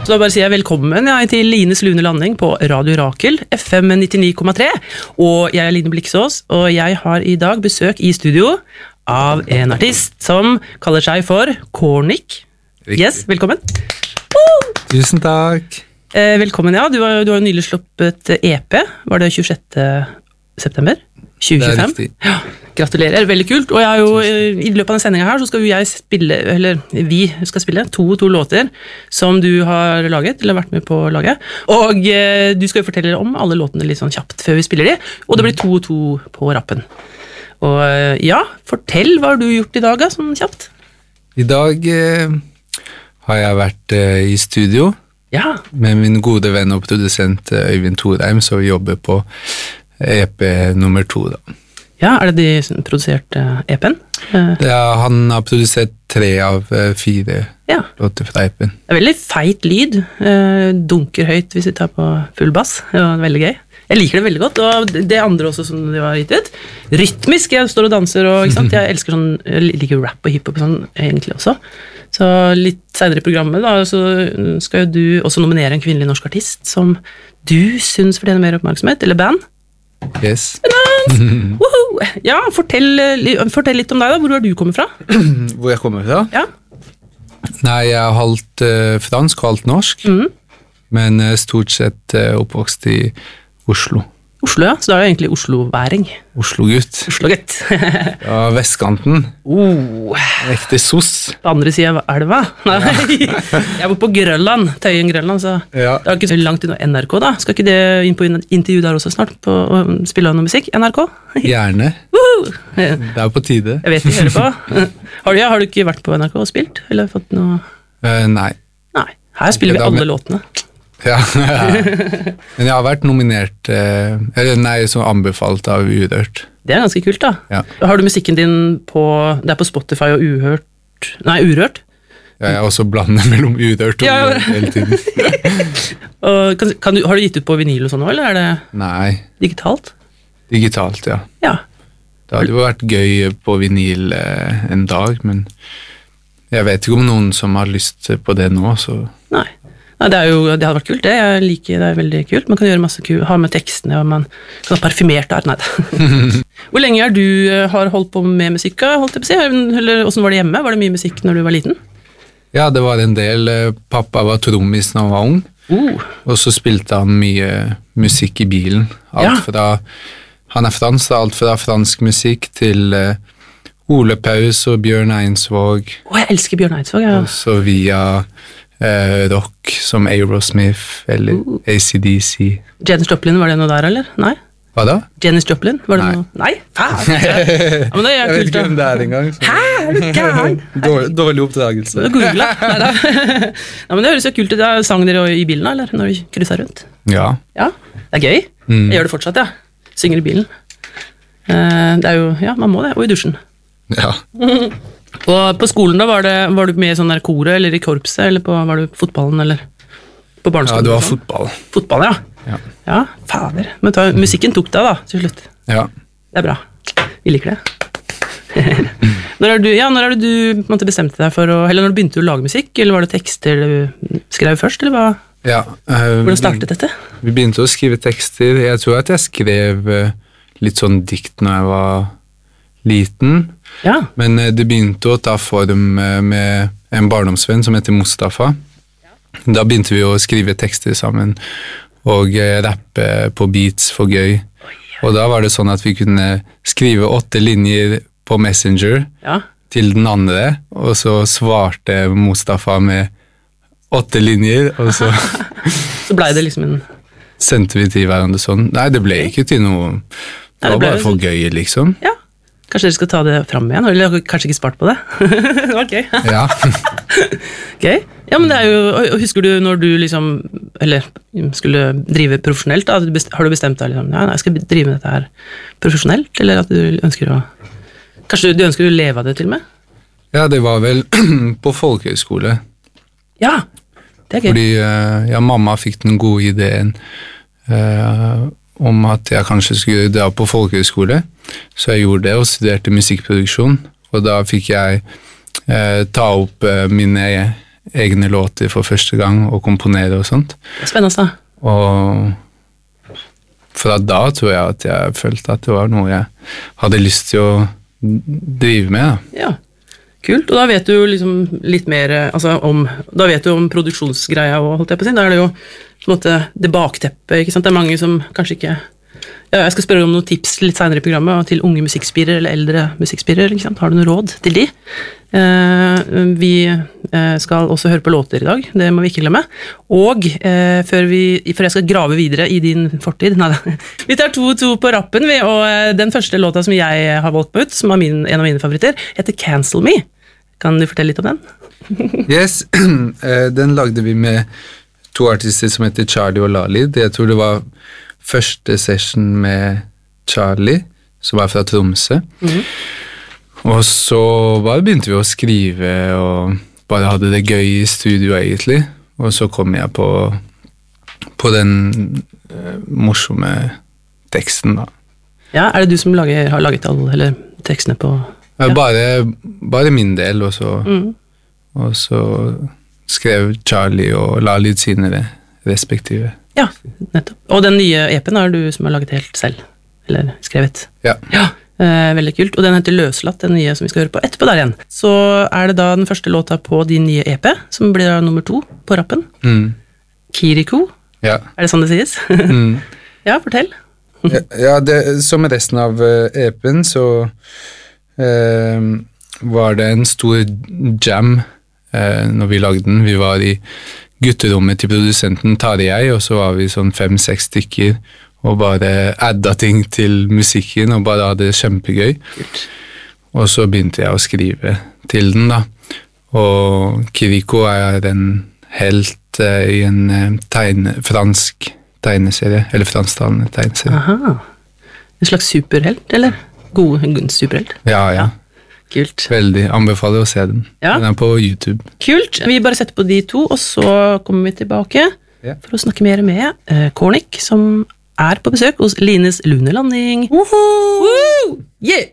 Så da bare sier jeg velkommen til Lines Lune Landing på Radio Rakel, FM 99,3. Og jeg Line Bliksås, og jeg har i dag besøk i studio av en artist som kaller seg for Kornik. Yes, velkommen. Tusen takk. Velkommen, ja. Du har jo nylig sluppet EP. Var det 26. september? 2025? Det riktig. Ja, gratulerer, veldig kult. Og jeg er jo, i løpet av den sendingen her så skal jo jeg spille, eller vi skal spille to låter som du har laget, eller vært med på å lage. Og du skal jo fortelle om alle låtene litt sånn kjapt før vi spiller de, og det blir 2 på rappen. Og ja, fortell hva har du gjort i dag, sånn kjapt. I dag har jeg vært i studio med min gode venn og produsent Øyvind Thorheim, som jobber på EP nummer 2 da. Ja, er det de som produserte EP'en? Ja, han har produsert 3 av 4 låter fra EP'en. Det er veldig feit lyd, dunker høyt hvis vi tar på full bass, det var veldig gøy. Jeg liker det veldig godt, og det andre også som du har gitt ut. Rytmisk, jeg står og danser, og ikke sant? Jeg elsker sånn, jeg liker rap og hiphop sånn egentlig også. Så litt senere i programmet da, så skal jo du også nominere en kvinnelig norsk artist som du synes fortjener mer oppmerksomhet, eller band. Yes. Ja, fortell litt om deg da, hvor er du kommet fra? Hvor jeg kommer fra? Ja. Nei, jeg har halvt fransk og halvt norsk, men stort sett oppvokst i Oslo. Oslo, ja, så da er det egentlig Oslo-væring. Oslo-gutt. Oslo-gutt. Ja, vestkanten. Ekte sos. På andre siden av elva. Nei, jeg bor på Grønland, Tøyen Grønland, så det er ikke så langt unna NRK da. Skal ikke det inn på intervju der også snart, på å spille noe musikk, NRK? Gjerne. Det er på tide. Jeg vet ikke, hører på. Har du ikke vært på NRK og spilt, eller fått noe? Nei. Nei, her spiller vi alle låtene. Ja, men jeg har vært nominert, så anbefalt av Urørt. Det er ganske kult da. Ja. Har du musikken din på Spotify og Urørt? Ja, jeg også blander mellom Urørt og Urørt hele tiden. Og har du gitt ut på vinyl og sånn nå, eller er det digitalt? Digitalt, ja. Det hadde jo vært gøy på vinyl en dag, men jeg vet ikke om noen som har lyst på det nå, så... Nei, det hadde vært kult det, jeg liker det, er veldig kult. Man kan gjøre masse kult, ha med tekstene, og man kan ha parfymert der, Hvor lenge har du holdt på med musikk, holdt jeg på å si? Eller hvordan var det hjemme? Var det mye musikk når du var liten? Ja, det var en del. Pappa var trommis når han var ung, og så spilte han mye musikk i bilen. Han er fransk, alt fra fransk musikk til Ole Paus og Bjørn Einsvåg. Jeg elsker Bjørn Einsvåg, ja. Og så via... rock som Aerosmith eller AC/DC. Janis Joplin, var det noe der, eller? Nei? Hva da? Janis Joplin, var det noe? Nei? Faen! Ja, men det er kult, da. Jeg vet ikke hvem det er engang. Hæ? Er du gæren? Dårlig oppdragelse. Google, neida. Ja, men det høres jo kult ut. Sang dere i bilen, da, eller? Når du krysset rundt? Ja. Ja, det er gøy. Jeg gjør det fortsatt, ja. Synger i bilen. Det er jo, ja, man må det. Og i dusjen. Ja. Og på skolen da, var du med i sånn der koret, eller i korpset, eller var du på fotballen, eller på barneskolen? Ja, det var fotball. Fotball, ja. Ja, fader. Men musikken tok deg da, til slutt. Ja. Det er bra. Vi liker det. Når er det du bestemte deg for eller når du begynte å lage musikk, eller var det tekster du skrev først, eller hva? Ja. Hvordan startet dette? Vi begynte å skrive tekster. Jeg tror at jeg skrev litt sånn dikt når jeg var liten, men det begynte å ta form med en barndomsvenn som heter Mustafa. Da begynte vi å skrive tekster sammen og rappe på beats for gøy. Og da var det sånn at vi kunne skrive 8 linjer på Messenger til den andre, og så svarte Mustafa med 8 linjer, og så så ble det liksom en sendte vi til hverandre sånn. Nei, det ble ikke til noe. Det var bare for gøy, liksom. Ja. Kanskje dere skal ta det frem igjen, eller kanskje ikke spart på det? Det var gøy. Ja. Gøy. Ja, men det er jo, husker du når du liksom, eller skulle drive profesjonelt da, har du bestemt deg liksom, jeg skal drive med dette her profesjonelt, eller at du ønsker å, kanskje du ønsker å leve av det til og med? Ja, det var vel på folkehøyskole. Ja, det er gøy. Fordi mamma fikk den gode ideen om at jeg kanskje skulle dra på folkehøyskole, så jeg gjorde det og studerte musikkproduksjon, og da fikk jeg ta opp mine egne låter for første gang, og komponere og sånt. Spennende da. Og fra da tror jeg at jeg følte at det var noe jeg hadde lyst til å drive med. Da. Ja, kult. Og da vet du liksom litt mer altså da vet du om produksjonsgreia, og holdt jeg på å si. Da det jo på en måte det bakteppet, ikke sant? Det mange som kanskje ikke... Ja, jeg skal spørre om noen tips litt senere i programmet, til unge musikkspirere eller eldre musikkspirere, ikke sant? Har du noe råd til de? Vi skal også høre på låter i dag, det må vi ikke glemme. Og før jeg skal grave videre i din fortid, vi tar 2-2 på rappen, og den første låta som jeg har valgt på ut, som er en av mine favoritter, heter Cancel Me. Kan du fortelle litt om den? Yes, den lagde vi med 2 artister som heter Charlie og Lalid. Jeg tror det var første session med Charlie, som var fra Tromsø. Og så bare begynte vi å skrive, og bare hadde det gøy i studio egentlig. Og så kom jeg på den morsomme teksten da. Ja, det du som har laget alle tekstene på... Ja. Bare min del, og så skrev Charlie og Lalid sine respektive. Ja, nettopp. Og den nye EP-en er du som har laget helt selv, eller skrevet. Ja. Veldig kult. Og den heter Løslatt, den nye som vi skal høre på etterpå der igjen. Så det da den første låta på din nye EP, som blir da nummer 2 på rappen. Kiriko. Ja. Det sånn det sies? Ja, fortell. Ja, som med resten av EP-en, så var det en stor jam når vi lagde den. Vi var i gutterommet til produsenten Tarjei, og så var vi sånn 5-6 stykker, og bare adda ting til musikken, og bare hadde det kjempegøy. Og så begynte jeg å skrive til den da. Og Kiriko en helt i en fransk tegneserie, eller fransktalende tegneserie. Aha. En slags superhelt, eller? God superhelt? Ja. Kult. Veldig. Anbefaler å se den. Ja. Den på YouTube. Kult. Vi bare setter på de 2, og så kommer vi tilbake for å snakke mer med Kornik, som på besøk hos Lines Lunelanding. Woohoo! Yeah!